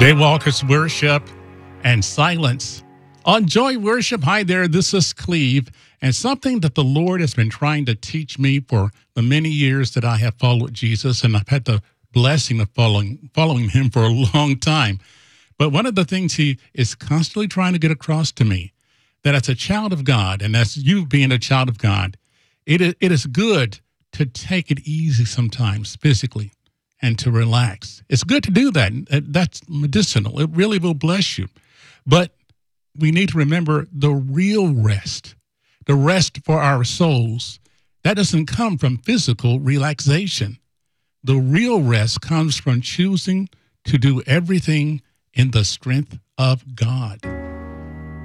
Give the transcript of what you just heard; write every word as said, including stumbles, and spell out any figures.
Jaywalkers Worship and Silence. On Joy Worship, hi there, this is Cleve, and something that the Lord has been trying to teach me for the many years that I have followed Jesus, and I've had the blessing of following, following him for a long time. But one of the things he is constantly trying to get across to me, that as a child of God, and as you being a child of God, it is, it is good to take it easy sometimes physically and to relax. It's good to do that. That's medicinal. It really will bless you. But we need to remember the real rest, the rest for our souls. That doesn't come from physical relaxation. The real rest comes from choosing to do everything in the strength of God.